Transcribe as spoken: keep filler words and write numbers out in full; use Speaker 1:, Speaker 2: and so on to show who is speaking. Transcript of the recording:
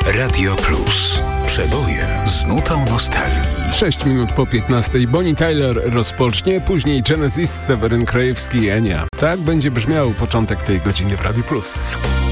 Speaker 1: Radio Plus. Przeboje z nutą nostalgii.
Speaker 2: sześć minut po piętnastej. Bonnie Tyler rozpocznie, później Genesis, Seweryn Krajewski i Enia. Tak będzie brzmiał początek tej godziny w Radio Plus.